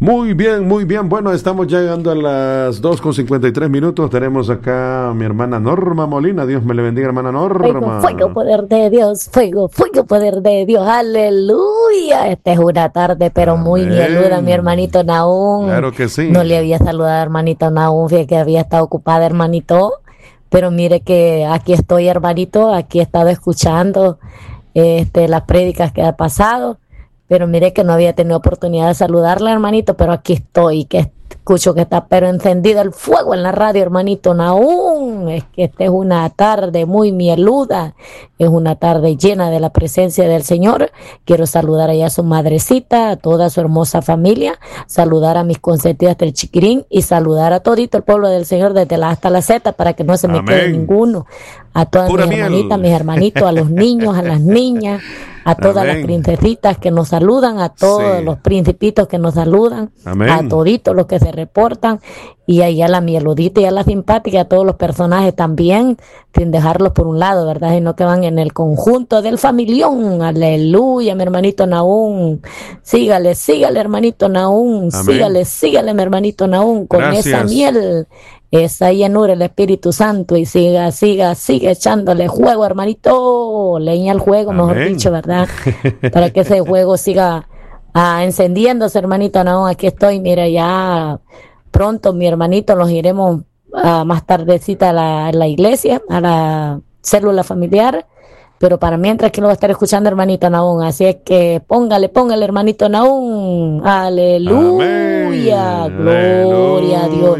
Muy bien, muy bien. Bueno, estamos llegando a las 2:53. Tenemos acá a mi hermana Norma Molina. Dios me le bendiga, hermana Norma. Fuego, poder de Dios. Fuego, poder de Dios. Aleluya. Esta es una tarde, pero muy mieluda, mi hermanito Nahum. Claro que sí. No le había saludado, hermanito Nahum. Fíjate que había estado ocupada, hermanito. Pero mire que aquí estoy, hermanito. Aquí he estado escuchando las prédicas que ha pasado. Pero mire que no había tenido oportunidad de saludarle, hermanito, pero aquí estoy, que escucho que está pero encendido el fuego en la radio, hermanito Nahum. Es que esta es una tarde muy mieluda, es una tarde llena de la presencia del Señor. Quiero saludar allá a su madrecita, a toda su hermosa familia, saludar a mis consentidas del Chiquirín y saludar a todito el pueblo del Señor desde la A hasta la Z para que no se me quede ninguno. A todas mis hermanitas, mis hermanitos, a los niños, a las niñas, a todas las princesitas que nos saludan, a todos los principitos que nos saludan, a toditos los que se reportan, y allá la mieludita y a la simpática, a todos los personajes también, sin dejarlos por un lado, ¿verdad? Sino que van en el conjunto del familión. Aleluya, mi hermanito Nahum. Sígale, hermanito Nahum. Sígale, mi hermanito Nahum, con esa miel, esa llenura, el Espíritu Santo, y sigue echándole juego, hermanito, leña al juego, mejor dicho, ¿verdad? Para que ese juego siga encendiéndose, hermanito Nahum. Aquí estoy, mira, ya pronto, mi hermanito, nos iremos más tardecita a la iglesia, a la célula familiar, pero para mientras que lo va a estar escuchando, hermanito Nahum. Así es que póngale, hermanito Nahum. Aleluya. Gloria a Dios.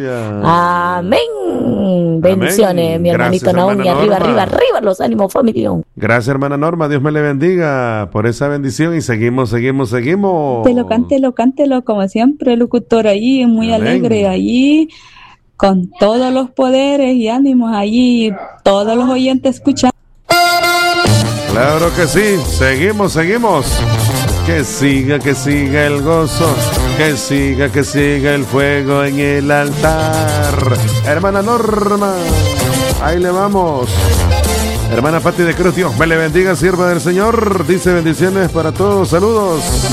Amén. Bendiciones, mi hermanito Nahum. Y arriba los ánimos, familión. Gracias, hermana Norma. Dios me le bendiga por esa bendición. Y seguimos. Cántelo, como siempre, el locutor allí, muy alegre allí, con todos los poderes y ánimos allí, todos los oyentes escuchando. Claro que sí, seguimos. Que siga el gozo, que siga el fuego en el altar. Hermana Norma, ahí le vamos. Hermana Pati de Cruz, Dios me le bendiga, sierva del Señor. Dice bendiciones para todos, saludos.